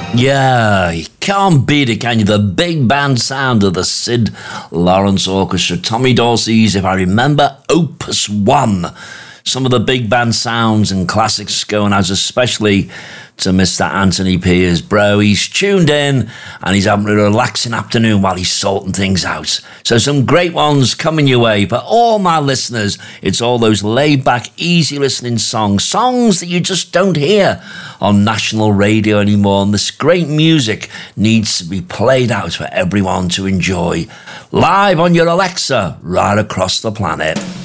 Yeah, you can't beat it, can you? The big band sound of the Sid Lawrence Orchestra. Tommy Dorsey's, if I remember, Opus 1. Some of the big band sounds and classics going out, especially to Mr. Anthony Piers, bro. He's tuned in and he's having a relaxing afternoon while he's sorting things out. So some great ones coming your way. But all my listeners, it's all those laid-back, easy listening songs that you just don't hear on national radio anymore. And this great music needs to be played out for everyone to enjoy. Live on your Alexa right across the planet.